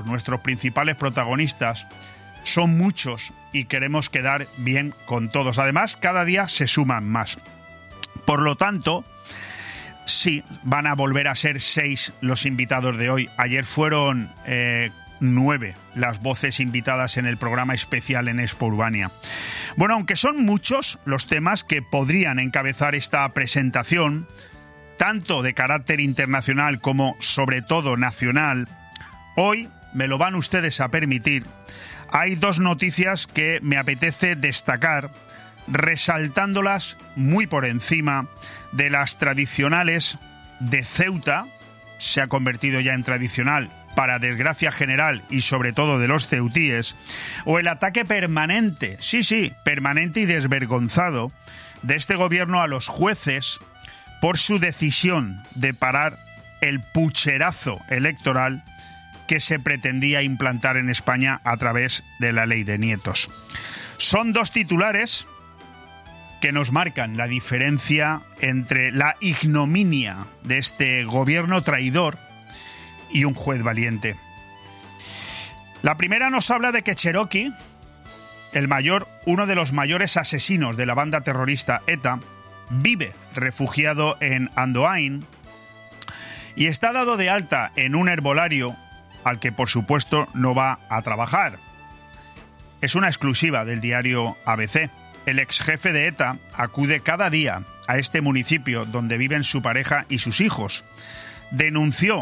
nuestros principales protagonistas, son muchos y queremos quedar bien con todos. Además, cada día se suman más. Por lo tanto, sí, van a volver a ser 6 los invitados de hoy. Ayer fueron 9 las voces invitadas en el programa especial en Expo Urbania. Bueno, aunque son muchos los temas que podrían encabezar esta presentación, tanto de carácter internacional como sobre todo nacional, hoy, me lo van ustedes a permitir, hay 2 noticias que me apetece destacar, resaltándolas muy por encima de las tradicionales de Ceuta. Se ha convertido ya en tradicional, para desgracia general y sobre todo de los ceutíes, o el ataque permanente, sí, permanente y desvergonzado de este gobierno a los jueces por su decisión de parar el pucherazo electoral que se pretendía implantar en España a través de la ley de nietos. Son 2 titulares que nos marcan la diferencia entre la ignominia de este gobierno traidor y un juez valiente. La primera nos habla de que Cherokee, uno de los mayores asesinos de la banda terrorista ETA, vive refugiado en Andoain y está dado de alta en un herbolario al que por supuesto no va a trabajar. Es una exclusiva del diario ABC. El ex jefe de ETA acude cada día a este municipio donde viven su pareja y sus hijos. Denunció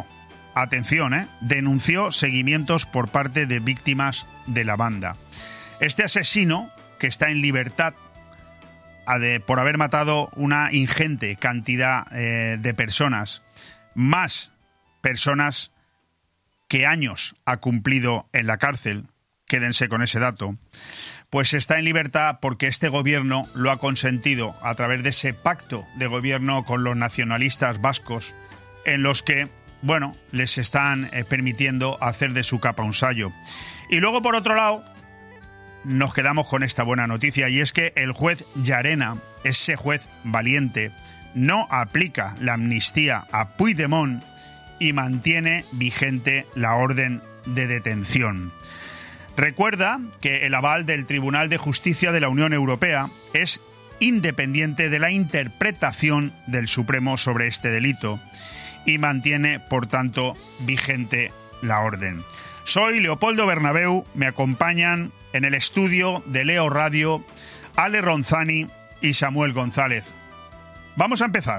seguimientos por parte de víctimas de la banda. Este asesino, que está en libertad por haber matado una ingente cantidad de personas, más personas que años ha cumplido en la cárcel, quédense con ese dato, pues está en libertad porque este gobierno lo ha consentido a través de ese pacto de gobierno con los nacionalistas vascos, en los que, les están permitiendo hacer de su capa un sayo. Y luego, por otro lado, nos quedamos con esta buena noticia, y es que el juez Llarena, ese juez valiente, no aplica la amnistía a Puigdemont y mantiene vigente la orden de detención. Recuerda que el aval del Tribunal de Justicia de la Unión Europea es independiente de la interpretación del Supremo sobre este delito y mantiene, por tanto, vigente la orden. Soy Leopoldo Bernabeu, me acompañan en el estudio de Leo Radio Ale Ronzani y Samuel González. Vamos a empezar.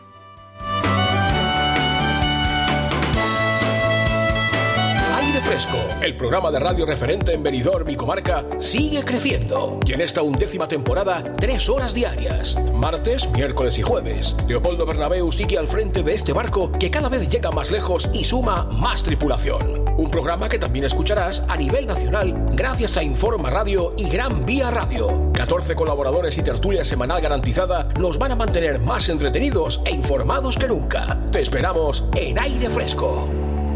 Fresco, el programa de radio referente en Benidorm y comarca, sigue creciendo. Y en esta 11ª temporada, 3 horas diarias. Martes, miércoles y jueves. Leopoldo Bernabeu sigue al frente de este barco que cada vez llega más lejos y suma más tripulación. Un programa que también escucharás a nivel nacional gracias a Informa Radio y Gran Vía Radio. 14 colaboradores y tertulia semanal garantizada nos van a mantener más entretenidos e informados que nunca. Te esperamos en Aire Fresco.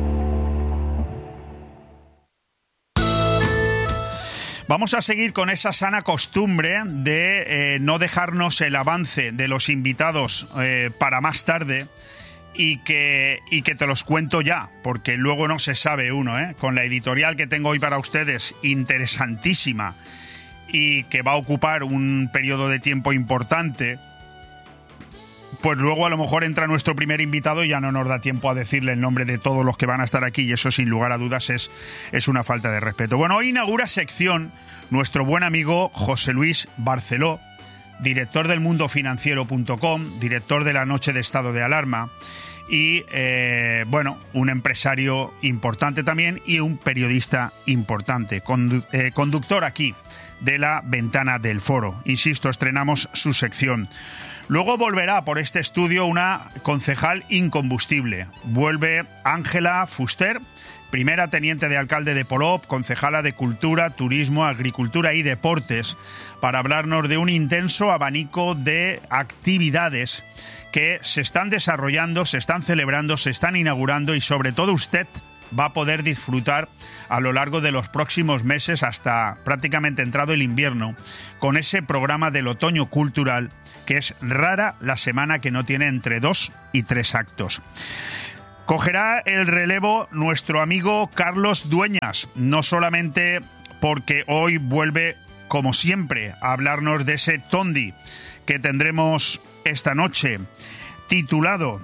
Vamos a seguir con esa sana costumbre de no dejarnos el avance de los invitados para más tarde y que te los cuento ya, porque luego no se sabe uno, con la editorial que tengo hoy para ustedes, interesantísima y que va a ocupar un periodo de tiempo importante, pues luego a lo mejor entra nuestro primer invitado y ya no nos da tiempo a decirle el nombre de todos los que van a estar aquí, y eso sin lugar a dudas es una falta de respeto. Bueno, hoy inaugura sección nuestro buen amigo José Luis Barceló, director del mundofinanciero.com, director de La Noche de Estado de Alarma y, un empresario importante también y un periodista importante, conductor aquí de La Ventana del Foro. Insisto, estrenamos su sección. Luego volverá por este estudio una concejal incombustible. Vuelve Ángela Fuster, primera teniente de alcalde de Polop, concejala de Cultura, Turismo, Agricultura y Deportes, para hablarnos de un intenso abanico de actividades que se están desarrollando, se están celebrando, se están inaugurando y sobre todo usted va a poder disfrutar a lo largo de los próximos meses hasta prácticamente entrado el invierno con ese programa del otoño cultural, que es rara la semana que no tiene entre 2 y 3 actos. Cogerá el relevo nuestro amigo Carlos Dueñas, no solamente porque hoy vuelve, como siempre, a hablarnos de ese Tondi que tendremos esta noche, titulado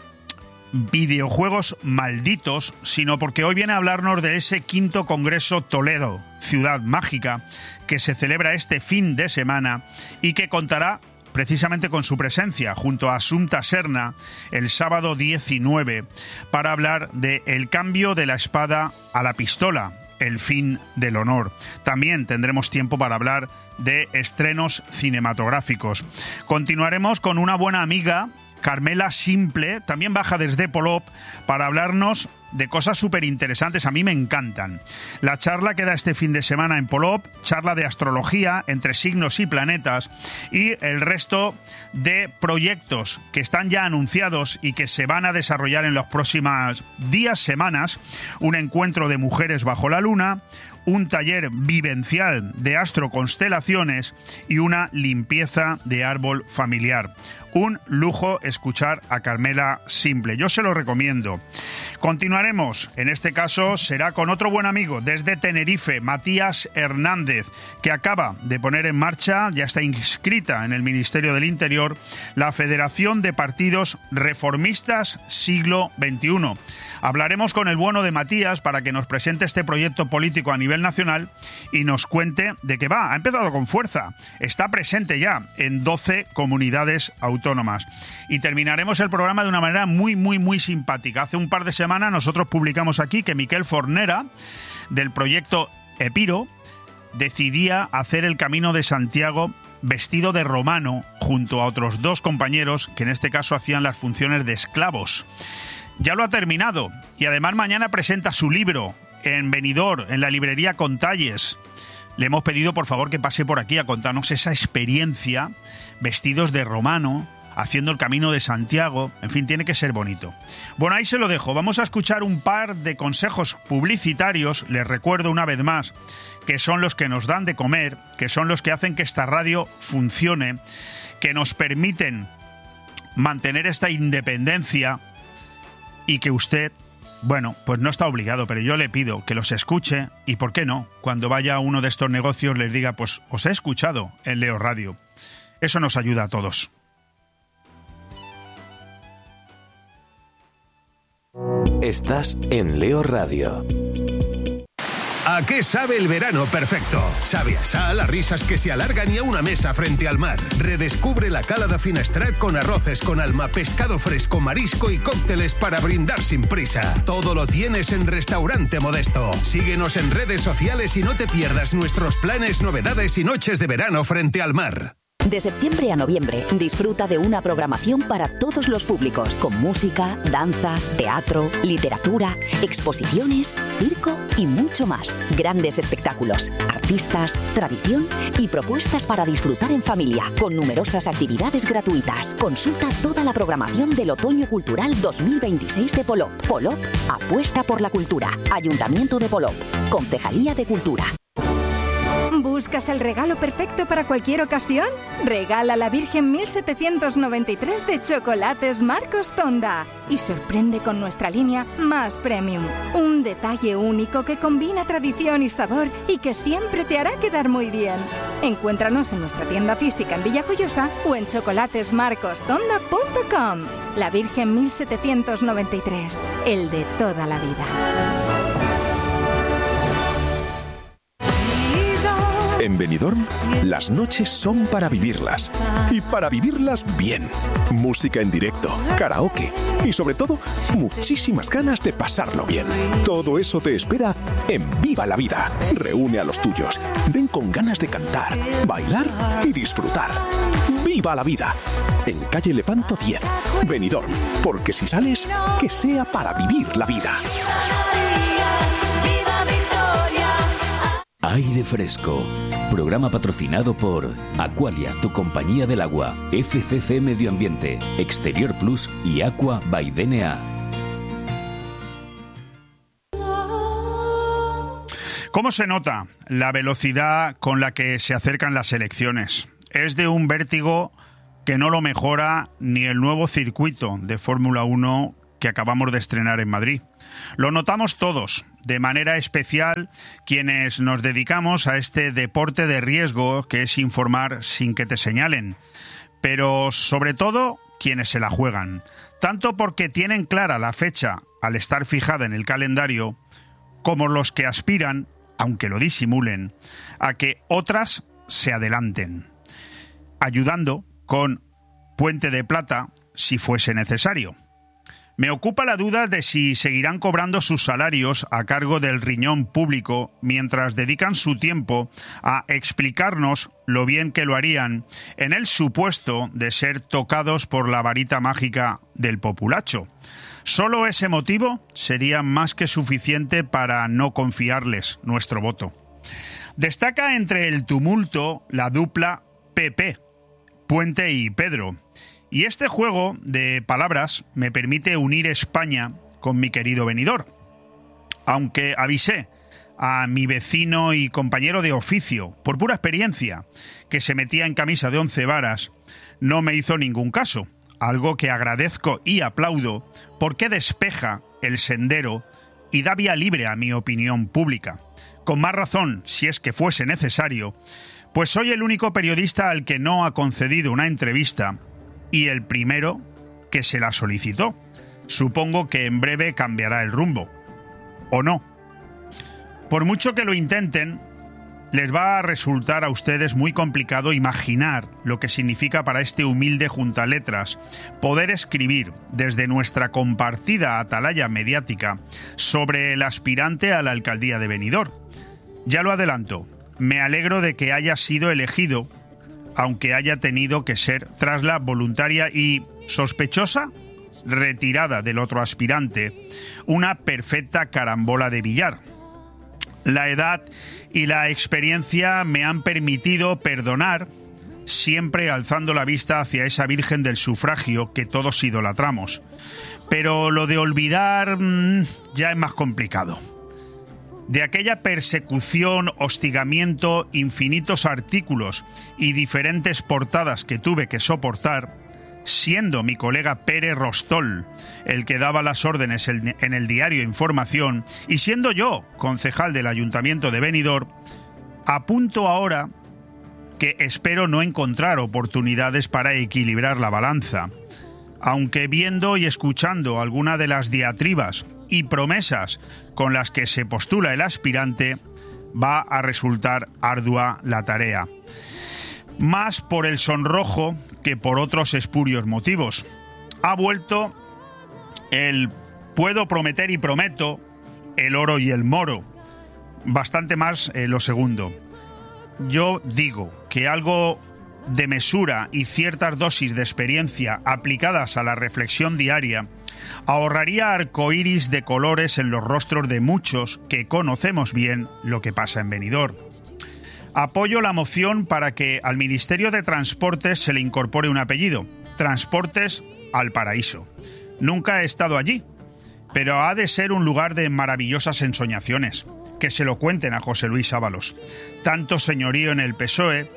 Videojuegos Malditos, sino porque hoy viene a hablarnos de ese 5º Congreso Toledo, Ciudad Mágica, que se celebra este fin de semana y que contará precisamente con su presencia junto a Assumpta Serna el sábado 19 para hablar de el cambio de la espada a la pistola, el fin del honor. También tendremos tiempo para hablar de estrenos cinematográficos. Continuaremos con una buena amiga, Carmela Simple, también baja desde Polop, para hablarnos de cosas súper interesantes. A mí me encantan. La charla que da este fin de semana en Polop, charla de astrología entre signos y planetas, y el resto de proyectos que están ya anunciados y que se van a desarrollar en los próximos días, semanas. Un encuentro de mujeres bajo la luna, un taller vivencial de astroconstelaciones y una limpieza de árbol familiar. Un lujo escuchar a Carmela Simple. Yo se lo recomiendo. Continuaremos. En este caso será con otro buen amigo desde Tenerife, Matías Hernández, que acaba de poner en marcha, ya está inscrita en el Ministerio del Interior, la Federación de Partidos Reformistas Siglo XXI. Hablaremos con el bueno de Matías para que nos presente este proyecto político a nivel nacional y nos cuente de qué va. Ha empezado con fuerza. Está presente ya en 12 comunidades autónomas. Y terminaremos el programa de una manera muy simpática. Hace un par de semanas nosotros publicamos aquí que Miquel Fornera, del proyecto Epiro, decidía hacer el Camino de Santiago vestido de romano junto a otros 2 compañeros que en este caso hacían las funciones de esclavos. Ya lo ha terminado y además mañana presenta su libro en Benidorm, en la librería Contalles. Le hemos pedido por favor que pase por aquí a contarnos esa experiencia vestidos de romano, haciendo el Camino de Santiago. En fin, tiene que ser bonito. Bueno, ahí se lo dejo. Vamos a escuchar un par de consejos publicitarios. Les recuerdo una vez más que son los que nos dan de comer, que son los que hacen que esta radio funcione, que nos permiten mantener esta independencia y que usted, bueno, pues no está obligado, pero yo le pido que los escuche y, ¿por qué no?, cuando vaya a uno de estos negocios les diga, pues os he escuchado en Leo Radio. Eso nos ayuda a todos. Estás en Leo Radio. ¿A qué sabe el verano perfecto? Sabe a sal, a risas que se alargan y a una mesa frente al mar. Redescubre la cala de Finestrat con arroces con alma, pescado fresco, marisco y cócteles para brindar sin prisa. Todo lo tienes en Restaurante Modesto. Síguenos en redes sociales y no te pierdas nuestros planes, novedades y noches de verano frente al mar. De septiembre a noviembre, disfruta de una programación para todos los públicos, con música, danza, teatro, literatura, exposiciones, circo y mucho más. Grandes espectáculos, artistas, tradición y propuestas para disfrutar en familia, con numerosas actividades gratuitas. Consulta toda la programación del Otoño Cultural 2026 de Polop. Polop apuesta por la cultura. Ayuntamiento de Polop. Concejalía de Cultura. ¿Buscas el regalo perfecto para cualquier ocasión? Regala la Virgen 1793 de Chocolates Marcos Tonda y sorprende con nuestra línea Más Premium. Un detalle único que combina tradición y sabor y que siempre te hará quedar muy bien. Encuéntranos en nuestra tienda física en Villajoyosa o en chocolatesmarcostonda.com. La Virgen 1793, el de toda la vida. En Benidorm, las noches son para vivirlas. Y para vivirlas bien. Música en directo, karaoke y sobre todo, muchísimas ganas de pasarlo bien. Todo eso te espera en Viva la Vida. Reúne a los tuyos. Ven con ganas de cantar, bailar y disfrutar. ¡Viva la Vida! En calle Lepanto 10, Benidorm. Porque si sales, que sea para vivir la vida. Aire Fresco. Programa patrocinado por Aqualia, tu compañía del agua, FCC Medio Ambiente, Exterior Plus y Aqua by DNA. ¿Cómo se nota la velocidad con la que se acercan las elecciones? Es de un vértigo que no lo mejora ni el nuevo circuito de Fórmula 1 que acabamos de estrenar en Madrid. Lo notamos todos, de manera especial quienes nos dedicamos a este deporte de riesgo que es informar sin que te señalen, pero sobre todo quienes se la juegan, tanto porque tienen clara la fecha al estar fijada en el calendario, como los que aspiran, aunque lo disimulen, a que otras se adelanten, ayudando con Puente de Plata si fuese necesario. Me ocupa la duda de si seguirán cobrando sus salarios a cargo del riñón público mientras dedican su tiempo a explicarnos lo bien que lo harían en el supuesto de ser tocados por la varita mágica del populacho. Solo ese motivo sería más que suficiente para no confiarles nuestro voto. Destaca entre el tumulto la dupla PP, Puente y Pedro. Y este juego de palabras me permite unir España con mi querido Benidorm. Aunque avisé a mi vecino y compañero de oficio, por pura experiencia, que se metía en camisa de 11 varas, no me hizo ningún caso, algo que agradezco y aplaudo porque despeja el sendero y da vía libre a mi opinión pública. Con más razón, si es que fuese necesario, pues soy el único periodista al que no ha concedido una entrevista y el primero que se la solicitó. Supongo que en breve cambiará el rumbo. ¿O no? Por mucho que lo intenten, les va a resultar a ustedes muy complicado imaginar lo que significa para este humilde juntaletras poder escribir desde nuestra compartida atalaya mediática sobre el aspirante a la alcaldía de Benidorm. Ya lo adelanto, me alegro de que haya sido elegido, aunque haya tenido que ser tras la voluntaria y sospechosa retirada del otro aspirante, una perfecta carambola de billar. La edad y la experiencia me han permitido perdonar, siempre alzando la vista hacia esa Virgen del Sufragio que todos idolatramos. Pero lo de olvidar ya es más complicado. De aquella persecución, hostigamiento, infinitos artículos y diferentes portadas que tuve que soportar, siendo mi colega Pere Rostol el que daba las órdenes en el diario Información y siendo yo concejal del Ayuntamiento de Benidorm, apunto ahora que espero no encontrar oportunidades para equilibrar la balanza, aunque viendo y escuchando alguna de las diatribas y promesas con las que se postula el aspirante, va a resultar ardua la tarea. Más por el sonrojo que por otros espurios motivos. Ha vuelto el puedo prometer y prometo, el oro y el moro. Bastante más lo segundo. Yo digo que algo de mesura y ciertas dosis de experiencia aplicadas a la reflexión diaria ahorraría arcoíris de colores en los rostros de muchos que conocemos bien lo que pasa en Benidorm. Apoyo la moción para que al Ministerio de Transportes se le incorpore un apellido, Transportes al Paraíso. Nunca he estado allí, pero ha de ser un lugar de maravillosas ensoñaciones. Que se lo cuenten a José Luis Ábalos. Tanto señorío en el PSOE,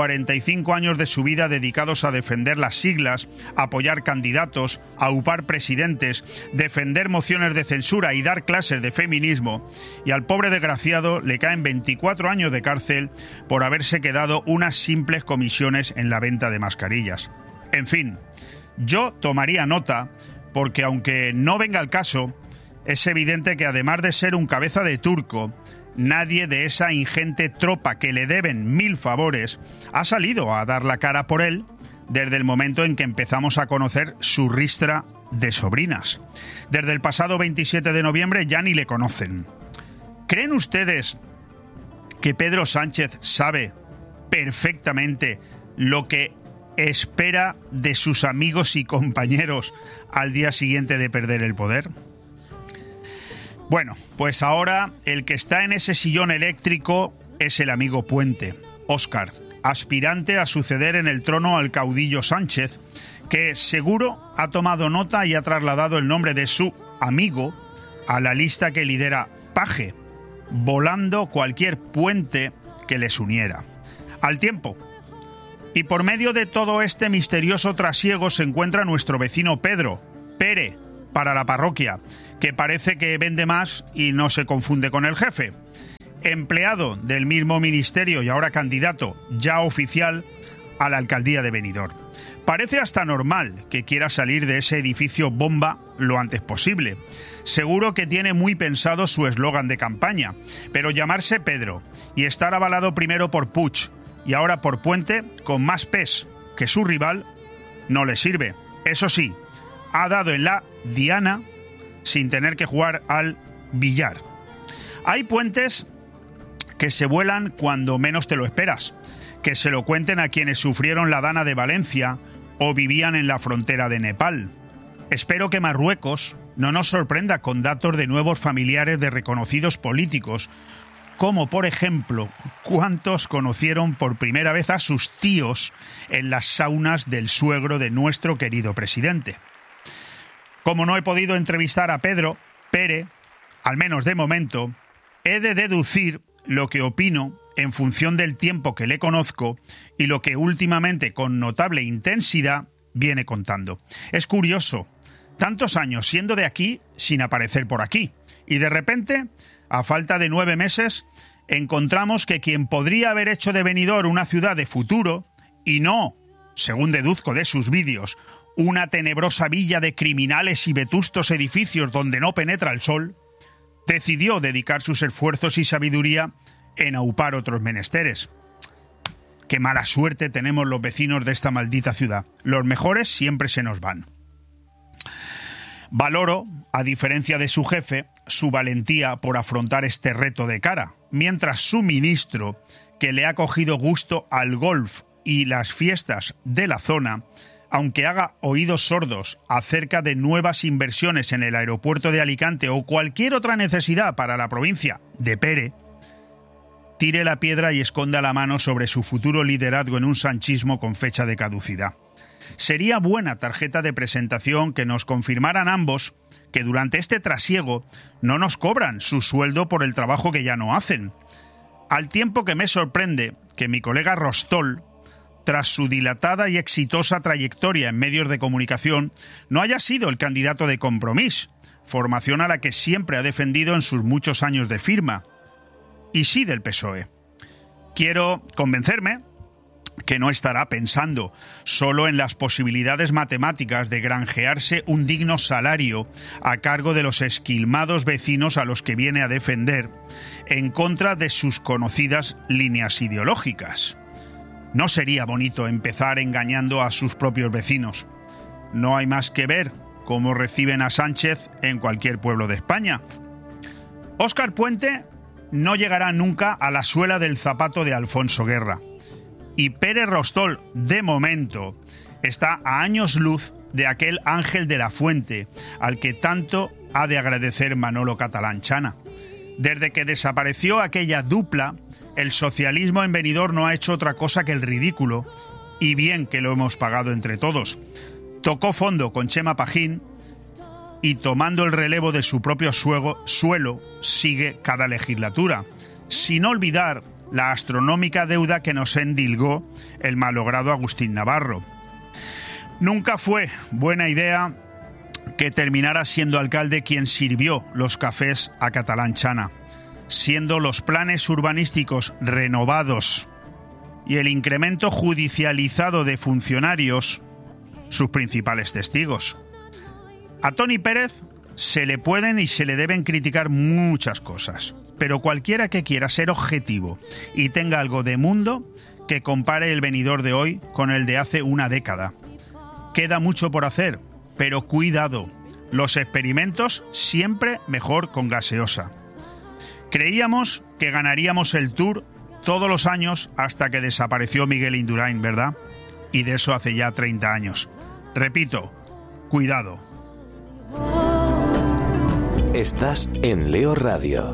45 años de su vida dedicados a defender las siglas, apoyar candidatos, aupar presidentes, defender mociones de censura y dar clases de feminismo, y al pobre desgraciado le caen 24 años de cárcel por haberse quedado unas simples comisiones en la venta de mascarillas. En fin, yo tomaría nota porque aunque no venga al caso, es evidente que además de ser un cabeza de turco, nadie de esa ingente tropa que le deben 1000 favores ha salido a dar la cara por él desde el momento en que empezamos a conocer su ristra de sobrinas. Desde el pasado 27 de noviembre ya ni le conocen. ¿Creen ustedes que Pedro Sánchez sabe perfectamente lo que espera de sus amigos y compañeros al día siguiente de perder el poder? Bueno, pues ahora el que está en ese sillón eléctrico es el amigo Puente, Óscar, aspirante a suceder en el trono al caudillo Sánchez, que seguro ha tomado nota y ha trasladado el nombre de su amigo a la lista que lidera Paje, volando cualquier puente que les uniera. Al tiempo. Y por medio de todo este misterioso trasiego se encuentra nuestro vecino Pedro, Pere, para la parroquia, que parece que vende más y no se confunde con el jefe. Empleado del mismo ministerio y ahora candidato ya oficial a la alcaldía de Benidorm. Parece hasta normal que quiera salir de ese edificio bomba lo antes posible. Seguro que tiene muy pensado su eslogan de campaña, pero llamarse Pedro y estar avalado primero por Puig y ahora por Puente, con más pes que su rival, no le sirve. Eso sí, ha dado en la diana sin tener que jugar al billar. Hay puentes que se vuelan cuando menos te lo esperas. Que se lo cuenten a quienes sufrieron la Dana de Valencia o vivían en la frontera de Nepal. Espero que Marruecos no nos sorprenda con datos de nuevos familiares de reconocidos políticos, como por ejemplo, cuántos conocieron por primera vez a sus tíos en las saunas del suegro de nuestro querido presidente. Como no he podido entrevistar a Pedro Pere, al menos de momento, he de deducir lo que opino en función del tiempo que le conozco y lo que últimamente con notable intensidad viene contando. Es curioso, tantos años siendo de aquí sin aparecer por aquí, y de repente, a falta de 9 meses, encontramos que quien podría haber hecho de Benidorm una ciudad de futuro, y no, según deduzco de sus vídeos, una tenebrosa villa de criminales y vetustos edificios donde no penetra el sol, decidió dedicar sus esfuerzos y sabiduría en aupar otros menesteres. Qué mala suerte tenemos los vecinos de esta maldita ciudad. Los mejores siempre se nos van. Valoro, a diferencia de su jefe, su valentía por afrontar este reto de cara, mientras su ministro, que le ha cogido gusto al golf y las fiestas de la zona, aunque haga oídos sordos acerca de nuevas inversiones en el aeropuerto de Alicante o cualquier otra necesidad para la provincia de Pere, tire la piedra y esconda la mano sobre su futuro liderazgo en un sanchismo con fecha de caducidad. Sería buena tarjeta de presentación que nos confirmaran ambos que durante este trasiego no nos cobran su sueldo por el trabajo que ya no hacen. Al tiempo que me sorprende que mi colega Rostol, tras su dilatada y exitosa trayectoria en medios de comunicación, no haya sido el candidato de Compromís, formación a la que siempre ha defendido en sus muchos años de firma, y sí del PSOE. Quiero convencerme que no estará pensando solo en las posibilidades matemáticas de granjearse un digno salario a cargo de los esquilmados vecinos a los que viene a defender, en contra de sus conocidas líneas ideológicas. No sería bonito empezar engañando a sus propios vecinos. No hay más que ver cómo reciben a Sánchez en cualquier pueblo de España. Óscar Puente no llegará nunca a la suela del zapato de Alfonso Guerra. Y Pere Rostol, de momento, está a años luz de aquel Ángel de la Fuente, al que tanto ha de agradecer Manolo Catalán Chana. Desde que desapareció aquella dupla, el socialismo en Benidorm no ha hecho otra cosa que el ridículo, y bien que lo hemos pagado entre todos. Tocó fondo con Chema Pajín, y tomando el relevo de su propio suelo sigue cada legislatura, sin olvidar la astronómica deuda que nos endilgó el malogrado Agustín Navarro. Nunca fue buena idea que terminara siendo alcalde quien sirvió los cafés a Catalán Chana, siendo los planes urbanísticos renovados y el incremento judicializado de funcionarios sus principales testigos. A Toni Pérez se le pueden y se le deben criticar muchas cosas, pero cualquiera que quiera ser objetivo y tenga algo de mundo, que compare el Benidorm de hoy con el de hace una década. Queda mucho por hacer, pero cuidado, los experimentos siempre mejor con gaseosa. Creíamos que ganaríamos el Tour todos los años hasta que desapareció Miguel Indurain, ¿verdad? Y de eso hace ya 30 años. Repito, cuidado. Estás en Leo Radio.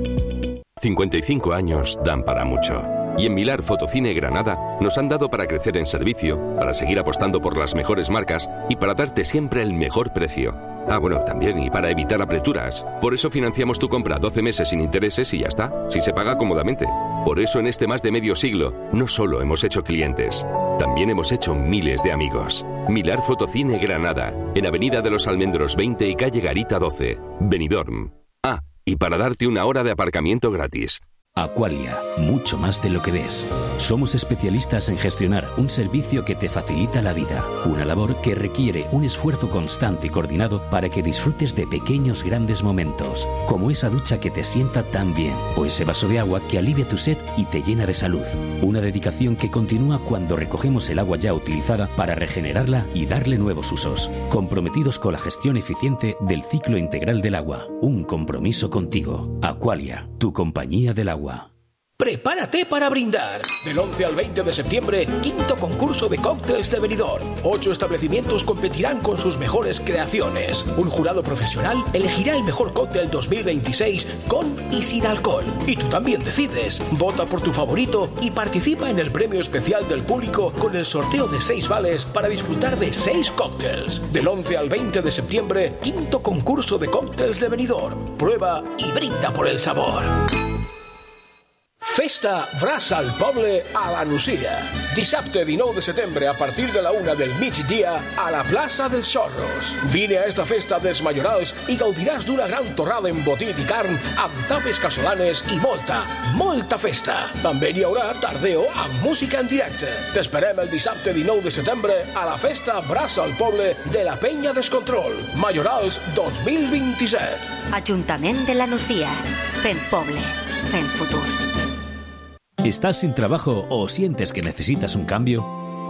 55 años dan para mucho. Y en Milar Fotocine Granada nos han dado para crecer en servicio, para seguir apostando por las mejores marcas y para darte siempre el mejor precio. Ah, bueno, también, y para evitar apreturas. Por eso financiamos tu compra 12 meses sin intereses y ya está, si se paga cómodamente. Por eso en este más de medio siglo no solo hemos hecho clientes, También hemos hecho miles de amigos. Milar Fotocine Granada, en Avenida de los Almendros 20 y Calle Garita 12, Benidorm. Ah, y para darte una hora de aparcamiento gratis. Aqualia, mucho más de lo que ves. Somos especialistas en gestionar un servicio que te facilita la vida. Una labor que requiere un esfuerzo constante y coordinado para que disfrutes de pequeños grandes momentos, como esa ducha que te sienta tan bien, o ese vaso de agua que alivia tu sed y te llena de salud. Una dedicación que continúa cuando recogemos el agua ya utilizada para regenerarla y darle nuevos usos. Comprometidos con la gestión eficiente del ciclo integral del agua. Un compromiso contigo. Aqualia, tu compañía del agua. Prepárate para brindar. Del 11 al 20 de septiembre, 5º concurso de cócteles de Benidorm. 8 establecimientos competirán con sus mejores creaciones. Un jurado profesional elegirá el mejor cóctel 2026 con y sin alcohol. Y tú también decides. Vota por tu favorito y participa en el premio especial del público con el sorteo de 6 vales para disfrutar de 6 cócteles. Del 11 al 20 de septiembre, 5º concurso de cócteles de Benidorm. Prueba y brinda por el sabor. Festa Brasa al Poble a la Nucia. Dissabte 19 de setembre a partir de la 1 del migdia a la plaça dels Xorros. Vine a esta festa dels Majorals i gaudiràs d'una gran torrada embotit i carn amb tapes casolanes i molta festa. També hi haurà tardeo amb música en directe. T'esperem el dissabte 19 de setembre a la Festa Brasa al Poble de la Penya Descontrol. Majorals 2027. Ajuntament de la Nucia. Fent poble. Fent futur. ¿Estás sin trabajo o sientes que necesitas un cambio?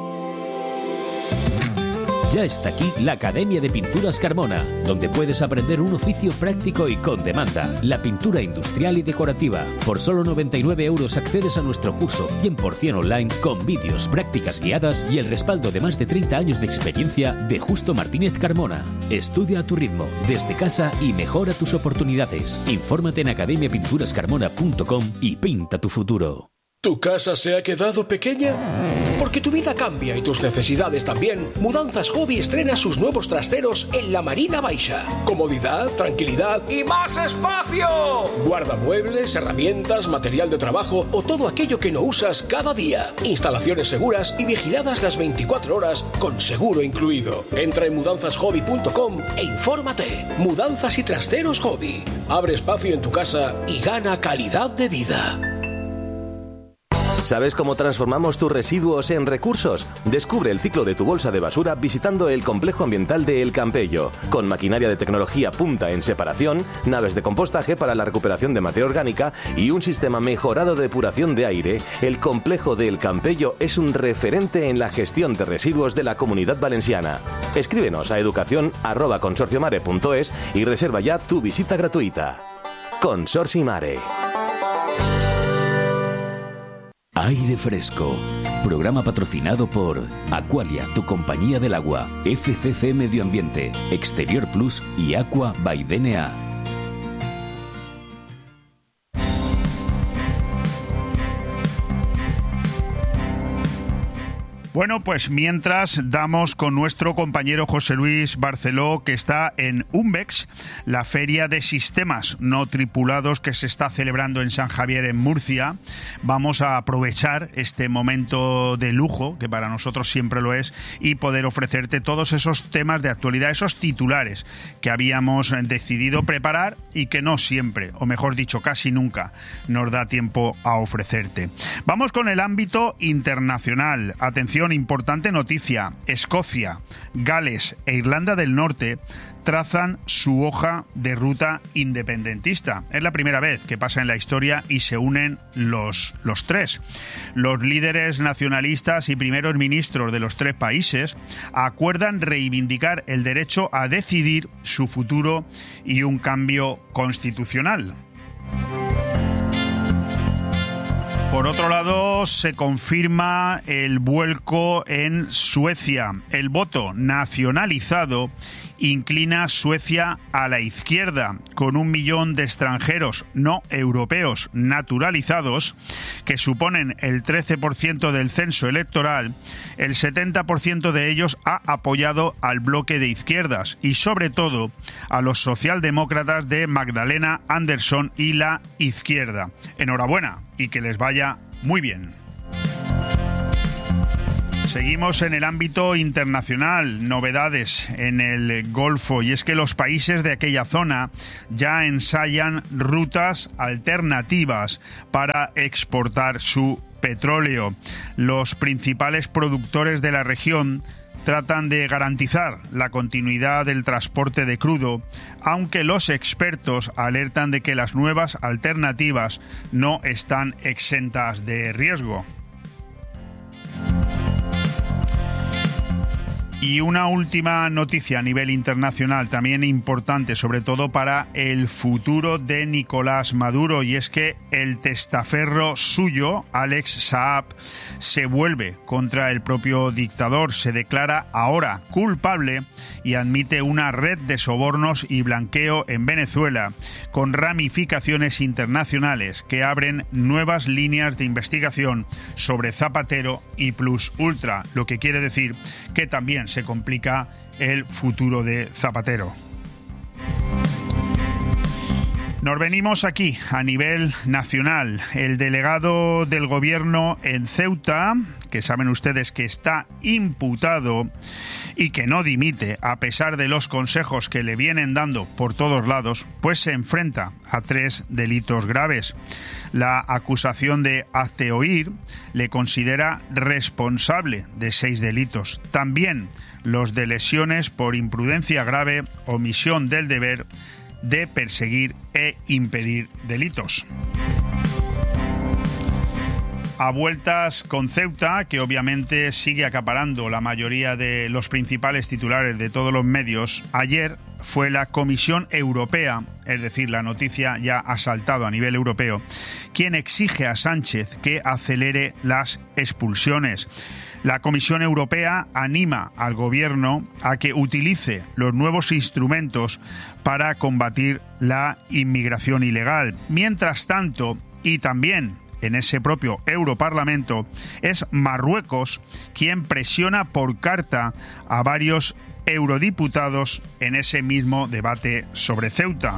Ya está aquí la Academia de Pinturas Carmona, donde puedes aprender un oficio práctico y con demanda, la pintura industrial y decorativa. Por solo 99 € accedes a nuestro curso 100% online con vídeos, prácticas guiadas y el respaldo de más de 30 años de experiencia de Justo Martínez Carmona. Estudia a tu ritmo, desde casa y mejora tus oportunidades. Infórmate en academiapinturascarmona.com y pinta tu futuro. ¿Tu casa se ha quedado pequeña? Porque tu vida cambia y tus necesidades también. Mudanzas Hobby estrena sus nuevos trasteros en la Marina Baixa. Comodidad, tranquilidad y más espacio. Guardamuebles, herramientas, material de trabajo o todo aquello que no usas cada día. Instalaciones seguras y vigiladas las 24 horas con seguro incluido. Entra en mudanzashobby.com e infórmate. Mudanzas y trasteros Hobby. Abre espacio en tu casa y gana calidad de vida. ¿Sabes cómo transformamos tus residuos en recursos? Descubre el ciclo de tu bolsa de basura visitando el complejo ambiental de El Campello. Con maquinaria de tecnología punta en separación, naves de compostaje para la recuperación de materia orgánica y un sistema mejorado de depuración de aire, el complejo de El Campello es un referente en la gestión de residuos de la Comunidad Valenciana. Escríbenos a educación@consorciomare.es y reserva ya tu visita gratuita. Consorci Mare. Aire Fresco. Programa patrocinado por Aqualia, tu compañía del agua, FCC Medio Ambiente, Exterior Plus y Aqua by DNA. Bueno, pues mientras damos con nuestro compañero José Luis Barceló, que está en UNVEX, la feria de sistemas no tripulados que se está celebrando en San Javier, en Murcia. Vamos a aprovechar este momento de lujo, que para nosotros siempre lo es, y poder ofrecerte todos esos temas de actualidad, esos titulares que habíamos decidido preparar y que no siempre, o mejor dicho, casi nunca, nos da tiempo a ofrecerte. Vamos con el ámbito internacional. Atención, importante noticia. Escocia, Gales e Irlanda del Norte trazan su hoja de ruta independentista. Es la primera vez que pasa en la historia y se unen los tres. Los líderes nacionalistas y primeros ministros de los tres países acuerdan reivindicar el derecho a decidir su futuro y un cambio constitucional. Por otro lado, se confirma el vuelco en Suecia. El voto nacionalizado inclina Suecia a la izquierda, con 1 millón de extranjeros no europeos naturalizados, que suponen el 13% del censo electoral. El 70% de ellos ha apoyado al bloque de izquierdas y, sobre todo, a los socialdemócratas de Magdalena Andersson y la izquierda. Enhorabuena y que les vaya muy bien. Seguimos en el ámbito internacional, novedades en el Golfo, y es que los países de aquella zona ya ensayan rutas alternativas para exportar su petróleo. Los principales productores de la región tratan de garantizar la continuidad del transporte de crudo, aunque los expertos alertan de que las nuevas alternativas no están exentas de riesgo. Y una última noticia a nivel internacional, también importante, sobre todo para el futuro de Nicolás Maduro, y es que el testaferro suyo, Alex Saab, se vuelve contra el propio dictador, se declara ahora culpable y admite una red de sobornos y blanqueo en Venezuela, con ramificaciones internacionales que abren nuevas líneas de investigación sobre Zapatero y Plus Ultra, lo que quiere decir que también se complica el futuro de Zapatero. Nos venimos aquí a nivel nacional. El delegado del gobierno en Ceuta, que saben ustedes que está imputado y que no dimite a pesar de los consejos que le vienen dando por todos lados, pues se enfrenta a 3 delitos graves. La acusación de hazte oír le considera responsable de 6 delitos. También los de lesiones por imprudencia grave, omisión del deber de perseguir e impedir delitos. A vueltas con Ceuta, que obviamente sigue acaparando la mayoría de los principales titulares de todos los medios, ayer fue la Comisión Europea, es decir, la noticia ya ha saltado a nivel europeo, quien exige a Sánchez que acelere las expulsiones. La Comisión Europea anima al gobierno a que utilice los nuevos instrumentos para combatir la inmigración ilegal. Mientras tanto, y también en ese propio Europarlamento, es Marruecos quien presiona por carta a varios eurodiputados en ese mismo debate sobre Ceuta,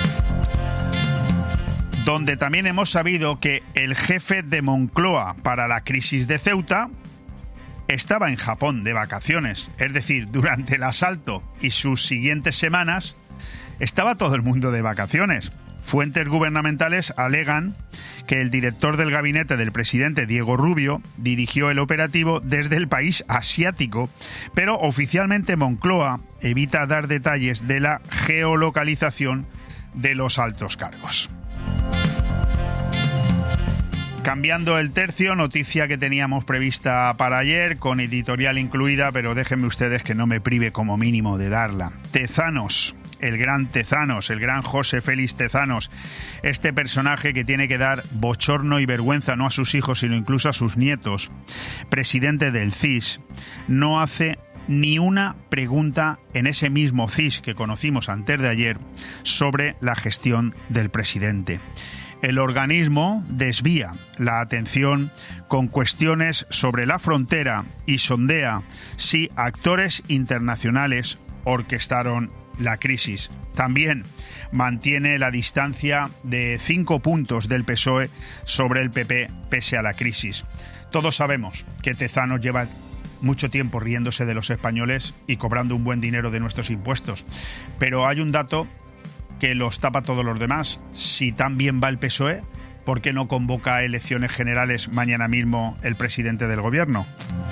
donde también hemos sabido que el jefe de Moncloa para la crisis de Ceuta estaba en Japón de vacaciones, es decir, durante el asalto y sus siguientes semanas estaba todo el mundo de vacaciones. Fuentes gubernamentales alegan que el director del gabinete del presidente Diego Rubio dirigió el operativo desde el país asiático, pero oficialmente Moncloa evita dar detalles de la geolocalización de los altos cargos. Cambiando el tercio, noticia que teníamos prevista para ayer, con editorial incluida, pero déjenme ustedes que no me prive como mínimo de darla. Tezanos, el gran José Félix Tezanos, este personaje que tiene que dar bochorno y vergüenza no a sus hijos, sino incluso a sus nietos, presidente del CIS, no hace ni una pregunta en ese mismo CIS que conocimos antes de ayer sobre la gestión del presidente. El organismo desvía la atención con cuestiones sobre la frontera y sondea si actores internacionales orquestaron la crisis. También mantiene la distancia de 5 puntos del PSOE sobre el PP pese a la crisis. Todos sabemos que Tezanos lleva mucho tiempo riéndose de los españoles y cobrando un buen dinero de nuestros impuestos. Pero hay un dato que los tapa todos los demás. Si tan bien va el PSOE, ¿por qué no convoca a elecciones generales mañana mismo el presidente del gobierno?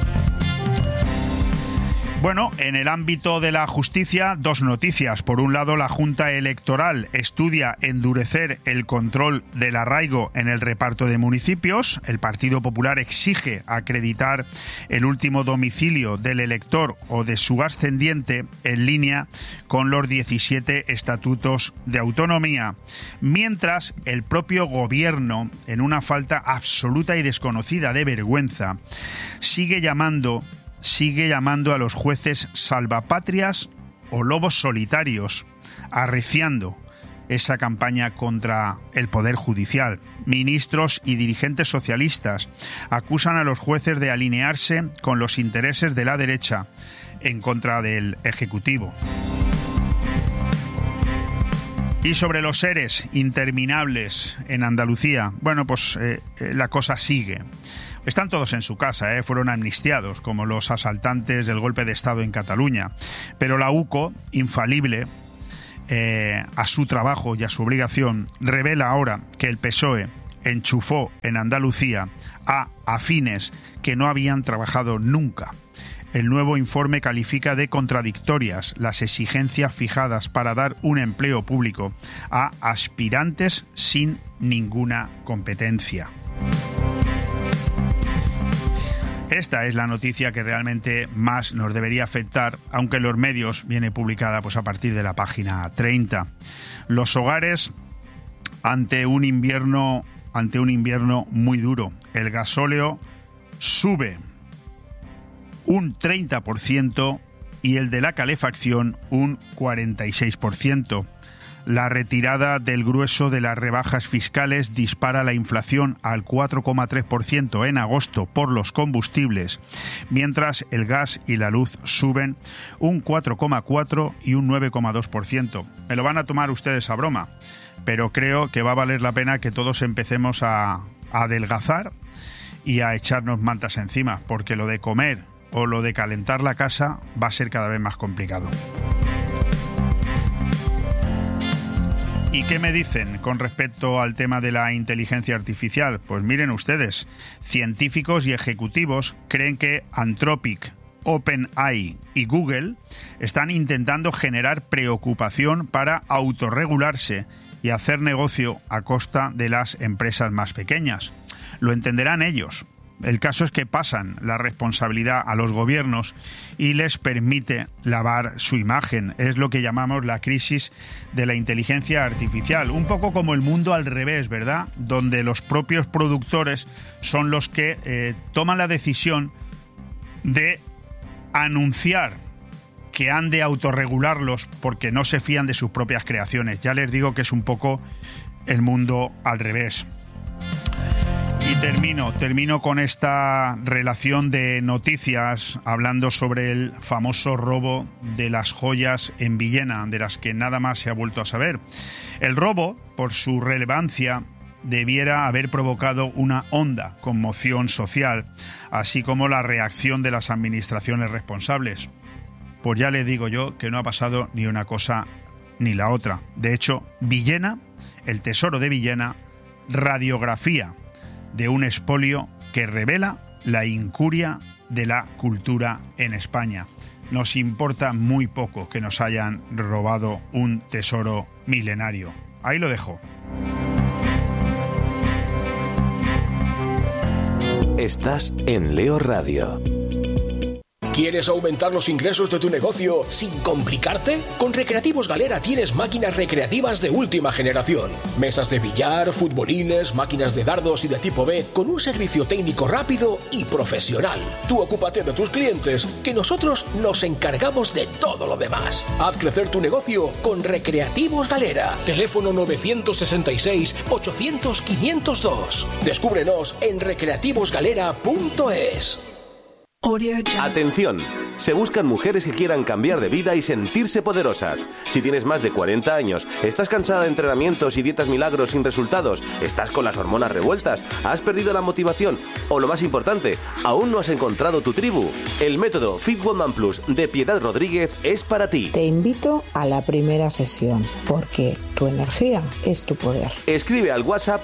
Bueno, en el ámbito de la justicia, 2 noticias. Por un lado, la Junta Electoral estudia endurecer el control del arraigo en el reparto de municipios. El Partido Popular exige acreditar el último domicilio del elector o de su ascendiente en línea con los 17 estatutos de autonomía. Mientras el propio gobierno, en una falta absoluta y desconocida de vergüenza, sigue llamando a los jueces salvapatrias o lobos solitarios, arreciando esa campaña contra el Poder Judicial. Ministros y dirigentes socialistas acusan a los jueces de alinearse con los intereses de la derecha en contra del Ejecutivo. Y sobre los EREs interminables en Andalucía, bueno, pues la cosa sigue. Están todos en su casa, fueron amnistiados, como los asaltantes del golpe de Estado en Cataluña. Pero la UCO, infalible a su trabajo y a su obligación, revela ahora que el PSOE enchufó en Andalucía a afines que no habían trabajado nunca. El nuevo informe califica de contradictorias las exigencias fijadas para dar un empleo público a aspirantes sin ninguna competencia. Esta es la noticia que realmente más nos debería afectar, aunque en los medios viene publicada pues a partir de la página 30. Los hogares ante un invierno muy duro. El gasóleo sube un 30% y el de la calefacción un 46%. La retirada del grueso de las rebajas fiscales dispara la inflación al 4,3% en agosto por los combustibles, mientras el gas y la luz suben un 4,4% y un 9,2%. Me lo van a tomar ustedes a broma, pero creo que va a valer la pena que todos empecemos a adelgazar y a echarnos mantas encima, porque lo de comer o lo de calentar la casa va a ser cada vez más complicado. ¿Y qué me dicen con respecto al tema de la inteligencia artificial? Pues miren ustedes, científicos y ejecutivos creen que Anthropic, OpenAI y Google están intentando generar preocupación para autorregularse y hacer negocio a costa de las empresas más pequeñas. Lo entenderán ellos. El caso es que pasan la responsabilidad a los gobiernos y les permite lavar su imagen. Es lo que llamamos la crisis de la inteligencia artificial. Un poco como el mundo al revés, ¿verdad? Donde los propios productores son los que toman la decisión de anunciar que han de autorregularlos porque no se fían de sus propias creaciones. Ya les digo que es un poco el mundo al revés. Y termino con esta relación de noticias hablando sobre el famoso robo de las joyas en Villena, de las que nada más se ha vuelto a saber. El robo, por su relevancia, debiera haber provocado una honda conmoción social, así como la reacción de las administraciones responsables. Pues ya le digo yo que no ha pasado ni una cosa ni la otra. De hecho, Villena, el tesoro de Villena, radiografía de un expolio que revela la incuria de la cultura en España. Nos importa muy poco que nos hayan robado un tesoro milenario. Ahí lo dejo. Estás en Leo Radio. ¿Quieres aumentar los ingresos de tu negocio sin complicarte? Con Recreativos Galera tienes máquinas recreativas de última generación. Mesas de billar, futbolines, máquinas de dardos y de tipo B, con un servicio técnico rápido y profesional. Tú ocúpate de tus clientes, que nosotros nos encargamos de todo lo demás. Haz crecer tu negocio con Recreativos Galera. Teléfono 966-800-502. Descúbrenos en recreativosgalera.es. Atención, se buscan mujeres que quieran cambiar de vida y sentirse poderosas. Si tienes más de 40 años, estás cansada de entrenamientos y dietas milagros sin resultados, estás con las hormonas revueltas, has perdido la motivación o, lo más importante, aún no has encontrado tu tribu, el método Fit Woman Plus de Piedad Rodríguez es para ti. Te invito a la primera sesión, porque tu energía es tu poder. Escribe al WhatsApp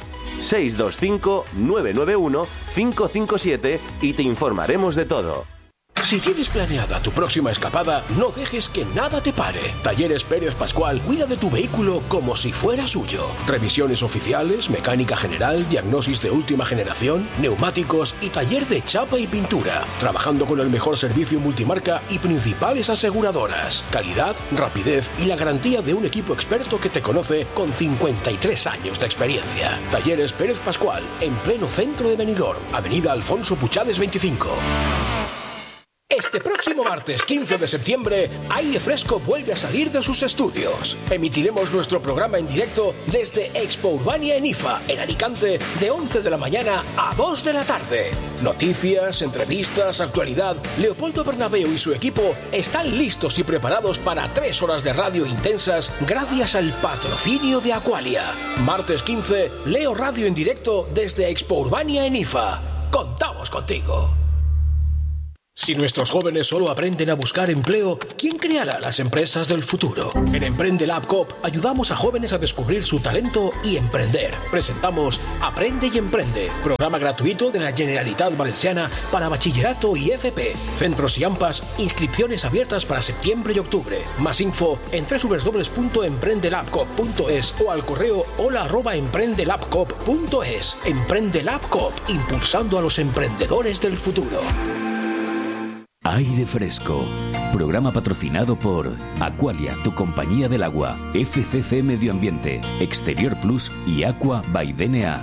625-991-557 y te informaremos de todo. Si tienes planeada tu próxima escapada, no dejes que nada te pare. Talleres Pérez Pascual cuida de tu vehículo como si fuera suyo. Revisiones oficiales, mecánica general, diagnosis de última generación, neumáticos y taller de chapa y pintura. Trabajando con el mejor servicio multimarca y principales aseguradoras. Calidad, rapidez y la garantía de un equipo experto que te conoce con 53 años de experiencia. Talleres Pérez Pascual, en pleno centro de Benidorm, Avenida Alfonso Puchades 25. Este próximo martes 15 de septiembre, Aire Fresco vuelve a salir de sus estudios. Emitiremos nuestro programa en directo desde Expo Urbania en IFA, en Alicante, de 11 de la mañana a 2 de la tarde. Noticias, entrevistas, actualidad. Leopoldo Bernabéu y su equipo están listos y preparados para 3 horas de radio intensas gracias al patrocinio de Aqualia. Martes 15, Leo Radio en directo desde Expo Urbania en IFA. ¡Contamos contigo! Si nuestros jóvenes solo aprenden a buscar empleo, ¿quién creará las empresas del futuro? En Emprende Lab Coop ayudamos a jóvenes a descubrir su talento y emprender. Presentamos Aprende y Emprende, programa gratuito de la Generalitat Valenciana para bachillerato y FP. Centros y AMPAs, inscripciones abiertas para septiembre y octubre. Más info en www.emprendelabcoop.es o al correo hola@emprendelabcoop.es. Emprende Lab Coop, impulsando a los emprendedores del futuro. Aire Fresco, programa patrocinado por Aqualia, tu compañía del agua, FCC Medio Ambiente, Exterior Plus y Aqua by DNA.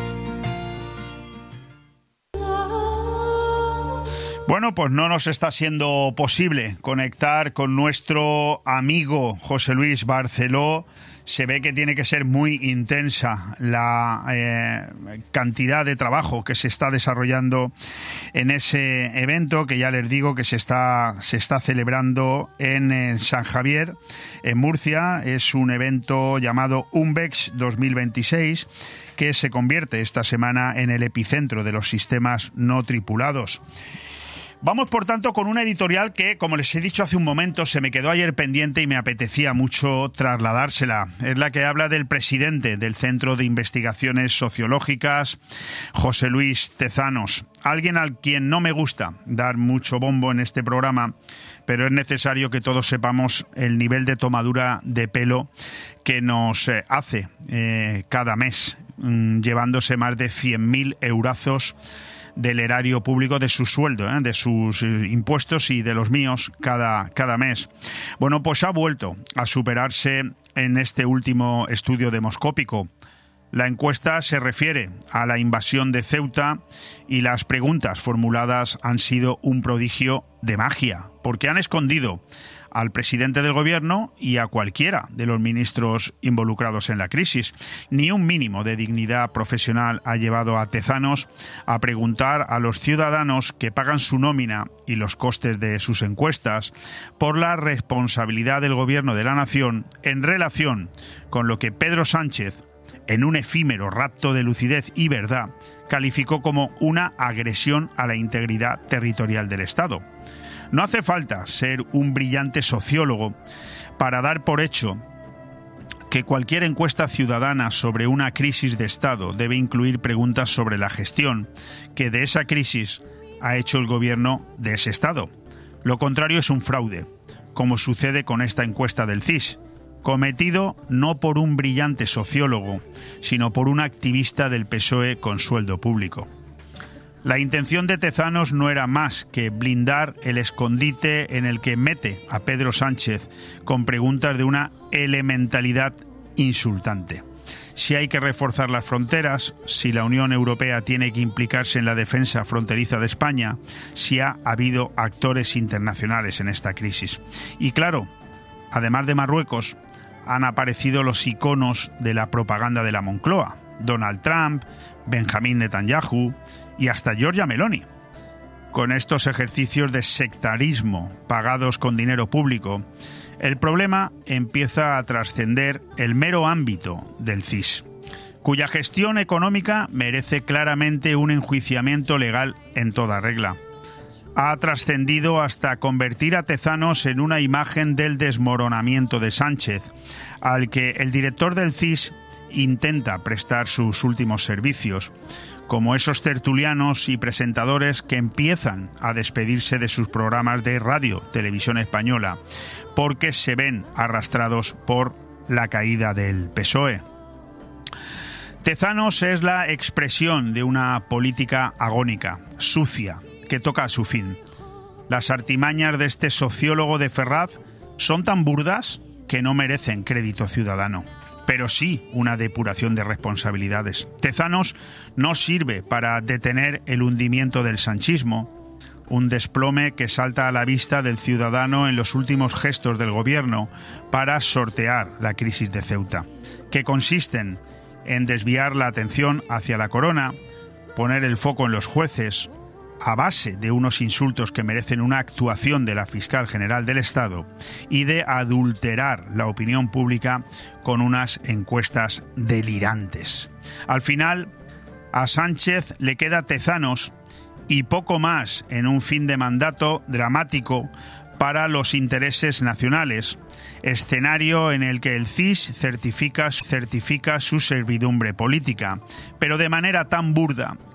Bueno, pues no nos está siendo posible conectar con nuestro amigo José Luis Barceló. Se ve que tiene que ser muy intensa la cantidad de trabajo que se está desarrollando en ese evento, que ya les digo que se está celebrando en San Javier, en Murcia. Es un evento llamado UNBEX 2026, que se convierte esta semana en el epicentro de los sistemas no tripulados. Vamos, por tanto, con una editorial que, como les he dicho hace un momento, se me quedó ayer pendiente y me apetecía mucho trasladársela. Es la que habla del presidente del Centro de Investigaciones Sociológicas, José Luis Tezanos. Alguien al quien no me gusta dar mucho bombo en este programa, pero es necesario que todos sepamos el nivel de tomadura de pelo que nos hace cada mes, llevándose más de 100.000 eurazos del erario público, de su sueldo, de sus impuestos y de los míos cada mes. Bueno, pues ha vuelto a superarse en este último estudio demoscópico. La encuesta se refiere a la invasión de Ceuta y las preguntas formuladas han sido un prodigio de magia, porque han escondido al presidente del gobierno y a cualquiera de los ministros involucrados en la crisis. Ni un mínimo de dignidad profesional ha llevado a Tezanos a preguntar a los ciudadanos que pagan su nómina y los costes de sus encuestas por la responsabilidad del gobierno de la nación en relación con lo que Pedro Sánchez, en un efímero rapto de lucidez y verdad, calificó como una agresión a la integridad territorial del Estado. No hace falta ser un brillante sociólogo para dar por hecho que cualquier encuesta ciudadana sobre una crisis de Estado debe incluir preguntas sobre la gestión que de esa crisis ha hecho el gobierno de ese Estado. Lo contrario es un fraude, como sucede con esta encuesta del CIS, cometido no por un brillante sociólogo, sino por un activista del PSOE con sueldo público. La intención de Tezanos no era más que blindar el escondite en el que mete a Pedro Sánchez con preguntas de una elementalidad insultante. Si hay que reforzar las fronteras, si la Unión Europea tiene que implicarse en la defensa fronteriza de España, si ha habido actores internacionales en esta crisis. Y claro, además de Marruecos, han aparecido los iconos de la propaganda de la Moncloa: Donald Trump, Benjamín Netanyahu y hasta Giorgia Meloni. Con estos ejercicios de sectarismo pagados con dinero público, el problema empieza a trascender el mero ámbito del CIS, cuya gestión económica merece claramente un enjuiciamiento legal en toda regla. Ha trascendido hasta convertir a Tezanos en una imagen del desmoronamiento de Sánchez, al que el director del CIS intenta prestar sus últimos servicios, como esos tertulianos y presentadores que empiezan a despedirse de sus programas de radio, televisión española, porque se ven arrastrados por la caída del PSOE. Tezanos es la expresión de una política agónica, sucia, que toca a su fin. Las artimañas de este sociólogo de Ferraz son tan burdas que no merecen crédito ciudadano, pero sí una depuración de responsabilidades. Tezanos no sirve para detener el hundimiento del sanchismo un desplome que salta a la vista del ciudadano en los últimos gestos del gobierno para sortear la crisis de Ceuta, que consisten en desviar la atención hacia la corona, poner el foco en los jueces, a base de unos insultos que merecen una actuación de la fiscal general del Estado, y de adulterar la opinión pública con unas encuestas delirantes. Al final, a Sánchez le queda Tezanos y poco más en un fin de mandato dramático para los intereses nacionales, escenario en el que el CIS certifica su servidumbre política, pero de manera tan burda